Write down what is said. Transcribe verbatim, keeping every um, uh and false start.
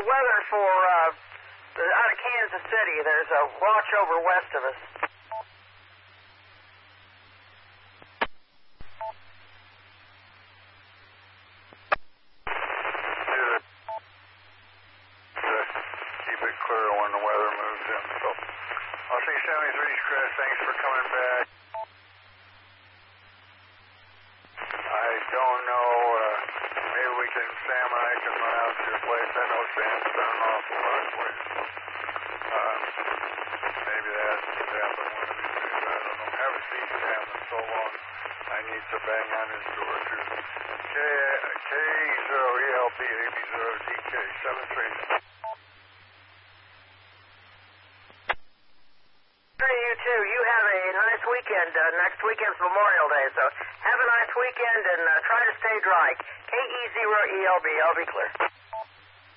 weather for uh, the, out of Kansas City. There's a watch over west of us. Keep it clear when the weather moves in. So I'll see seventy-three, Chris. Thanks for coming back. I don't know. Uh, maybe we can, Sam and I can run out to your place. I know Sam's been an awful lot for you. Uh, maybe that hasn't happened one of these days. I don't know. Haven't seen Sam in so long. I need to bang on his door too. K K zero E L B A B zero D K seven three. You too. You have a nice weekend. Uh, next weekend's Memorial Day, so have a nice weekend and uh, try to stay dry. K E zero E L B. I'll be clear.